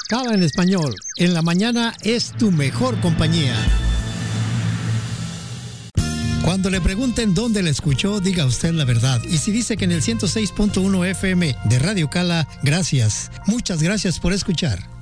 Cala en español, en la mañana es tu mejor compañía. Cuando le pregunten dónde la escuchó, diga usted la verdad. Y si dice que en el 106.1 FM de Radio Cala, gracias. Muchas gracias por escuchar.